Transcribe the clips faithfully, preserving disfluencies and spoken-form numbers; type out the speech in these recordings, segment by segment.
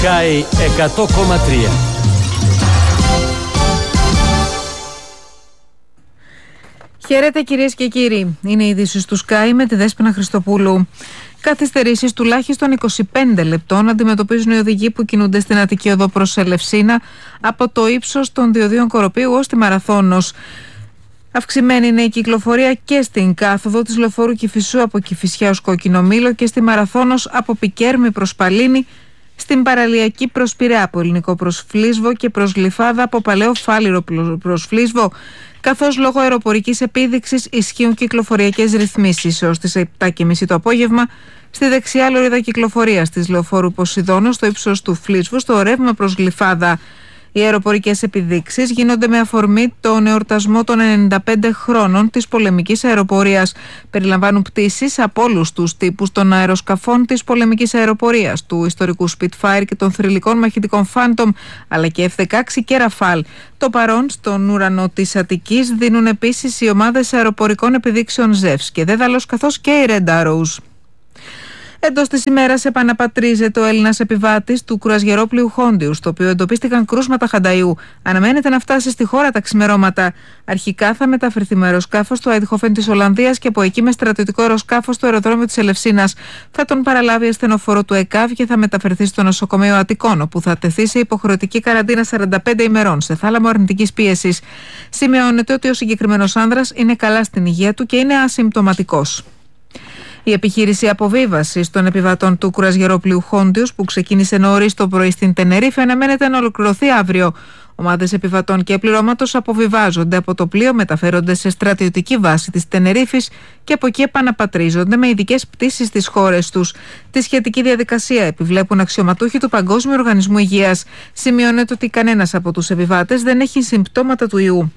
Sky εκατό κόμμα τρία. Χαίρετε κυρίες και κύριοι. Είναι οι ειδήσεις του Sky με τη Δέσποινα Χριστοπούλου. Καθυστερήσεις τουλάχιστον είκοσι πέντε λεπτών αντιμετωπίζουν οι οδηγοί που κινούνται στην Αττική Οδό προς Ελευσίνα από το ύψος των διοδίων Κοροπίου ως τη Μαραθώνος. Αυξημένη είναι η κυκλοφορία και στην κάθοδο της λεωφόρου Κηφισού από Κηφισιά ως Κόκκινο Μήλο και στη Μαραθώνος από Πικέρμη προς Παλίνη, στην παραλιακή προς Πειραιά από Ελληνικό προς Φλίσβο και προς Γλυφάδα από Παλαιό Φάληρο προς Φλίσβο, καθώς λόγω αεροπορικής επίδειξης ισχύουν κυκλοφοριακές ρυθμίσεις έως τις επτά και μισή το απόγευμα στη δεξιά λωρίδα κυκλοφορίας της λεωφόρου Ποσειδώνος στο ύψος του Φλίσβου στο ρεύμα προς Γλυφάδα. Οι αεροπορικές επιδείξεις γίνονται με αφορμή τον εορτασμό των ενενήντα πέντε χρόνων της πολεμικής αεροπορίας. Περιλαμβάνουν πτήσεις από όλους τους τύπους των αεροσκαφών της πολεμικής αεροπορίας, του ιστορικού Spitfire και των θρυλικών μαχητικών Phantom, αλλά και εφ δεκαέξι και Rafale. Το παρόν στον ουρανό της Αττικής δίνουν επίσης οι ομάδες αεροπορικών επιδείξεων Ζεύς και Δέδαλος, καθώς και οι Red Arrows. Εντός της ημέρας επαναπατρίζεται ο Έλληνας επιβάτης του κρουαζιερόπλοιου Χόντιου, στο οποίο εντοπίστηκαν κρούσματα χανταϊού. Αναμένεται να φτάσει στη χώρα τα ξημερώματα. Αρχικά θα μεταφερθεί με αεροσκάφος στο Άιντχοφεν της Ολλανδίας και από εκεί με στρατιωτικό αεροσκάφος στο αεροδρόμιο της Ελευσίνας. Θα τον παραλάβει ασθενοφόρο του ΕΚΑΒ και θα μεταφερθεί στο νοσοκομείο Αττικών, όπου θα τεθεί σε υποχρεωτική καραντίνα σαράντα πέντε ημερών σε θάλαμο αρνητικής πίεσης. Σημειώνεται ότι ο συγκεκριμένος άνδρας είναι καλά στην υγεία του και είναι ασυμπτωματικός. Η επιχείρηση αποβίβασης των επιβατών του κρουαζιερόπλοιου Χόντιους, που ξεκίνησε νωρίς το πρωί στην Τενερίφη, αναμένεται να ολοκληρωθεί αύριο. Ομάδες επιβατών και πληρώματος αποβιβάζονται από το πλοίο, μεταφέρονται σε στρατιωτική βάση της Τενερίφης και από εκεί επαναπατρίζονται με ειδικές πτήσεις στις χώρες τους. Τη σχετική διαδικασία επιβλέπουν αξιωματούχοι του Παγκόσμιου Οργανισμού Υγείας. Σημειώνεται ότι κανένας από τους επιβάτες δεν έχει συμπτώματα του ιού.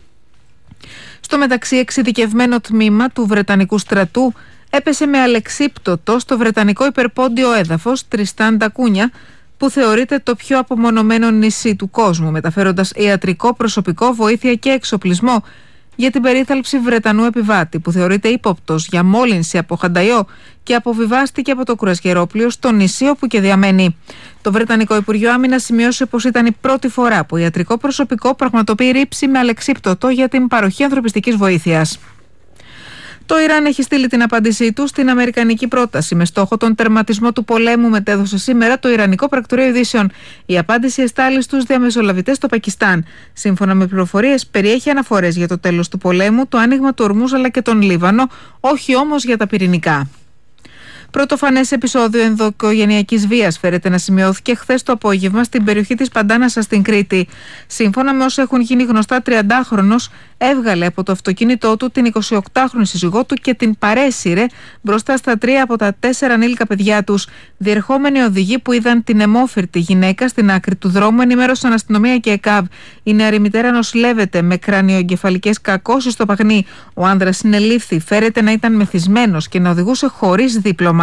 Στο μεταξύ, εξειδικευμένο τμήμα του Βρετανικού στρατού έπεσε με αλεξίπτωτο στο βρετανικό υπερπόντιο έδαφος Τριστάν ντα Κούνια, που θεωρείται το πιο απομονωμένο νησί του κόσμου, μεταφέροντας ιατρικό προσωπικό, βοήθεια και εξοπλισμό για την περίθαλψη Βρετανού επιβάτη, που θεωρείται ύποπτος για μόλυνση από χανταϊό και αποβιβάστηκε από το κρουαζιερόπλοιο στο νησί όπου και διαμένει. Το Βρετανικό Υπουργείο Άμυνας σημείωσε πως ήταν η πρώτη φορά που ιατρικό προσωπικό πραγματοποιεί ρήψη με αλεξίπτωτο για την παροχή ανθρωπιστικής βοήθειας. Το Ιράν έχει στείλει την απάντησή του στην αμερικανική πρόταση με στόχο τον τερματισμό του πολέμου, μετέδωσε σήμερα το Ιρανικό Πρακτορείο Ειδήσεων. Η απάντηση εστάλει στους διαμεσολαβητές στο Πακιστάν. Σύμφωνα με πληροφορίες, περιέχει αναφορές για το τέλος του πολέμου, το άνοιγμα του Ορμούζ αλλά και τον Λίβανο, όχι όμως για τα πυρηνικά. Πρωτοφανές επεισόδιο ενδοοικογενειακής βίας φέρεται να σημειώθηκε χθες το απόγευμα στην περιοχή της Παντάνασα στην Κρήτη. Σύμφωνα με όσα έχουν γίνει γνωστά, τριαντάχρονος έβγαλε από το αυτοκίνητό του την εικοσιοκτάχρονη σύζυγό του και την παρέσυρε μπροστά στα τρία από τα τέσσερα ανήλικα παιδιά τους. Διερχόμενοι οδηγοί που είδαν την αιμόφυρτη γυναίκα στην άκρη του δρόμου ενημέρωσαν αστυνομία και ΕΚΑΒ. Η νεαρή μητέρα νοσηλεύεται με κρανιοεγκεφαλικές κακώσεις στο παγνί. Ο άνδρας συνελήφθη, φέρεται να ήταν μεθυσμένος και να οδηγούσε χωρίς δίπλωμα.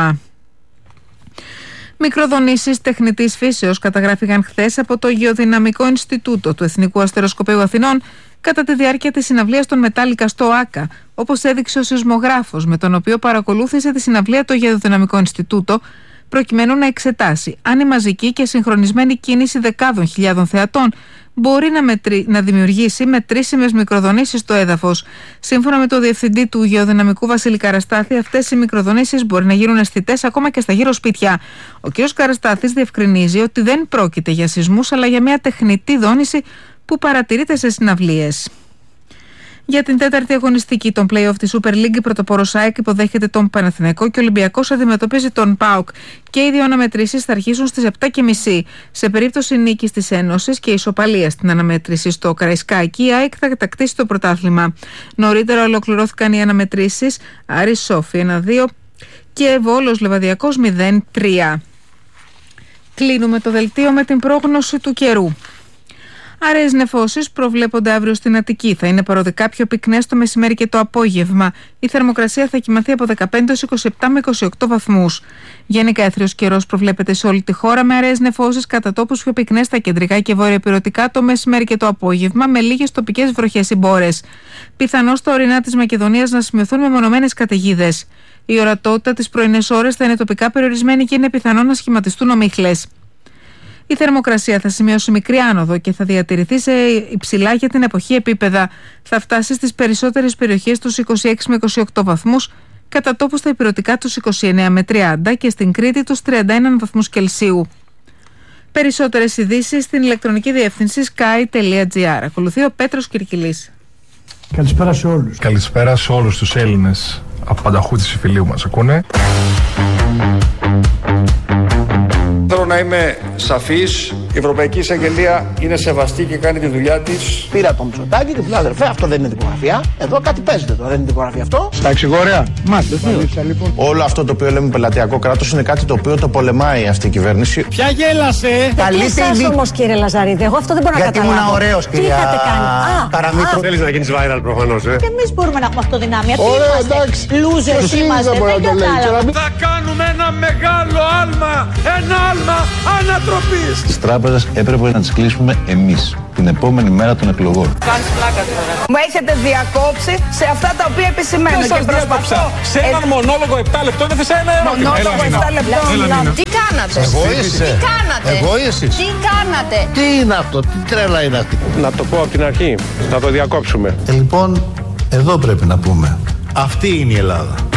Μικροδονήσεις τεχνητής φύσεως καταγράφηκαν χθες από το Γεωδυναμικό Ινστιτούτο του Εθνικού Αστεροσκοπείου Αθηνών κατά τη διάρκεια της συναυλίας των Μετάλλικα στο ΆΚΑ, όπως έδειξε ο σεισμογράφος με τον οποίο παρακολούθησε τη συναυλία το Γεωδυναμικό Ινστιτούτο, προκειμένου να εξετάσει αν η μαζική και συγχρονισμένη κίνηση δεκάδων χιλιάδων θεατών μπορεί να, μετρη... να δημιουργήσει μετρήσιμες μικροδονήσεις στο έδαφος. Σύμφωνα με το διευθυντή του Γεωδυναμικού Βασίλη Καραστάθη, αυτές οι μικροδονήσεις μπορεί να γίνουν αισθητές ακόμα και στα γύρω σπίτια. Ο κ. Καραστάθης διευκρινίζει ότι δεν πρόκειται για σεισμούς, αλλά για μια τεχνητή δόνηση που παρατηρείται σε συναυλίες. Για την τέταρτη αγωνιστική των play-off της Super League, η πρωτοπόρος ΑΕΚ υποδέχεται τον Παναθηναϊκό και ο Ολυμπιακός αντιμετωπίζει τον ΠΑΟΚ. Και οι δύο αναμετρήσεις θα αρχίσουν στις επτά και μισή. Σε περίπτωση νίκης της Ένωσης και ισοπαλίας στην αναμέτρηση στο Καραϊσκάκι, η ΑΕΚ θα κατακτήσει το πρωτάθλημα. Νωρίτερα ολοκληρώθηκαν οι αναμετρήσεις Άρης Σόφι ένα δύο και Βόλος Λεβαδιακός μηδέν τρία. Κλείνουμε το δελτίο με την πρόγνωση του καιρού. Αραιές νεφώσεις προβλέπονται αύριο στην Αττική. Θα είναι παροδικά πιο πυκνές το μεσημέρι και το απόγευμα. Η θερμοκρασία θα κυμανθεί από δεκαπέντε έως είκοσι επτά με είκοσι οκτώ βαθμούς. Γενικά έθριος καιρός προβλέπεται σε όλη τη χώρα με αραιές νεφώσεις κατά τόπους πιο πυκνές στα κεντρικά και βορειοπυρωτικά το μεσημέρι και το απόγευμα με λίγες τοπικές βροχές ή μπόρες. Πιθανώς στα ορεινά της Μακεδονίας να σημειωθούν μεμονωμένες καταιγίδες. Η ορατότητα τις πρωινές ώρες θα είναι τοπικά περιορισμένη και είναι πιθανό να σχηματιστούν ομίχλες. Η θερμοκρασία θα σημειώσει μικρή άνοδο και θα διατηρηθεί σε υψηλά για την εποχή επίπεδα. Θα φτάσει στις περισσότερες περιοχές τους είκοσι έξι με είκοσι οκτώ βαθμούς, κατά τόπου στα ηπειρωτικά τους είκοσι εννέα με τριάντα και στην Κρήτη τους τριάντα ένα βαθμούς Κελσίου. Περισσότερες ειδήσεις στην ηλεκτρονική διεύθυνση sky τελεία gr. Ακολουθεί ο Πέτρος Κυρκυλής. Καλησπέρα σε όλους. Καλησπέρα σε όλους τους Έλληνες από Πανταχού της Ιφιλίου μας. Ακούνε? Θέλω να είμαι σαφής. Η Ευρωπαϊκή Εισαγγελία είναι σεβαστή και κάνει τη δουλειά της. Πήρα τον Μητσοτάκη και του λέω αδερφέ, αυτό δεν είναι δικογραφία. Εδώ κάτι παίζεται τώρα, δεν είναι δικογραφία αυτό. Στα εξηγόρια. Μάλιστα. Λοιπόν. Όλο αυτό το οποίο λέμε πελατειακό κράτος είναι κάτι το οποίο το πολεμάει αυτή η κυβέρνηση. Ποια γέλασε! Καλή εσάς όμως κύριε Λαζαρίδη, εγώ αυτό δεν μπορώ να Γιατί καταλάβω. ήμουν ωραίος κυρία. Τι είχατε κάνει? Παραμύθρο. Θέλεις να γίνεις viral προφανώς, ε. Και εμείς μπορούμε να έχουμε αυτοδυνάμεια. Τι Ωραία, είμαστε, εντάξει. losers είμαστε, δεν κατάλαβα. Θα κάνουμε ένα μεγάλο άλμα, ένα άλμα ανατροπής. Τις τράπεζες έπρεπε να τις κλείσουμε εμείς την επόμενη μέρα των εκλογών. Κάνεις πλάκα τώρα. Μου έχετε διακόψει σε αυτά τα οποία επισημαίνω και προσπαθώ. Σε έναν μονόλογο επτά λεπτών έθεσα ένα ερώτημα. Μονόλογο επτά λεπτών. Τι κάνατε? Εγώ ή εσύ? Τι κάνατε? Εγώ ή εσύ? Τι κάνατε? Τι είναι αυτό, τι τρέλα είναι αυτή? Να το πω από την αρχή, να το διακόψουμε. Ε, λοιπόν, εδώ πρέπει να πούμε. Αυτή είναι η Ελλάδα.